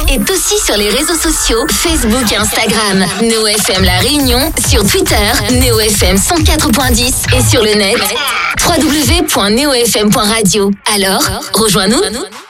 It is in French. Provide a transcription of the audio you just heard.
est aussi sur les réseaux sociaux, Facebook et Instagram. Neo FM La Réunion, sur Twitter, Neo FM 104.10 et sur le net, www.neofm.radio. Alors, rejoins-nous.